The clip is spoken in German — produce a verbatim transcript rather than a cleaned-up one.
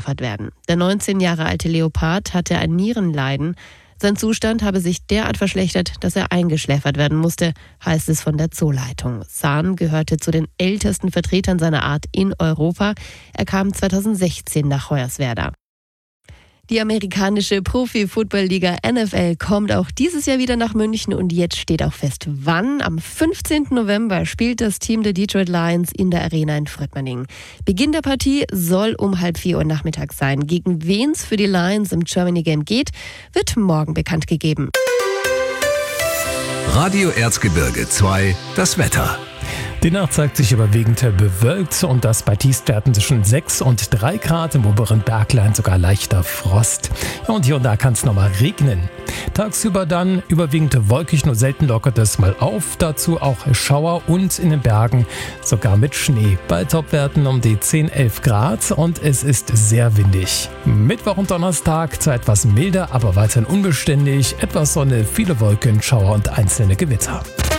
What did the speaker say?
eingeschläfert werden. Der neunzehn Jahre alte Leopard hatte ein Nierenleiden. Sein Zustand habe sich derart verschlechtert, dass er eingeschläfert werden musste, heißt es von der Zooleitung. Zahn gehörte zu den ältesten Vertretern seiner Art in Europa. Er kam zweitausendsechzehn nach Hoyerswerda. Die amerikanische Profi-Football-Liga N F L kommt auch dieses Jahr wieder nach München und jetzt steht auch fest, wann. Am fünfzehnten November spielt das Team der Detroit Lions in der Arena in Fröttmanning. Beginn der Partie soll um halb vier Uhr nachmittags sein. Gegen wen es für die Lions im Germany Game geht, wird morgen bekannt gegeben. Radio Erzgebirge zwei, das Wetter. Die Nacht zeigt sich überwiegend bewölkt und das bei Tiefstwerten zwischen sechs und drei Grad, im oberen Bergland sogar leichter Frost. Ja, und hier und da kann es nochmal regnen. Tagsüber dann überwiegend wolkig, nur selten lockert es mal auf. Dazu auch Schauer und in den Bergen sogar mit Schnee. Bei Topwerten um die zehn, elf Grad und es ist sehr windig. Mittwoch und Donnerstag zwar etwas milder, aber weiterhin unbeständig. Etwas Sonne, viele Wolken, Schauer und einzelne Gewitter.